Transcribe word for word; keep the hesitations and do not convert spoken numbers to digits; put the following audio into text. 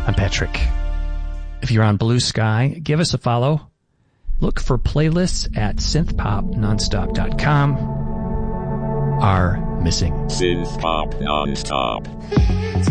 I'm Patrick. If you're on Blue Sky, give us a follow. Look for playlists at synth pop nonstop dot com. Are missing. Synth Pop Nonstop.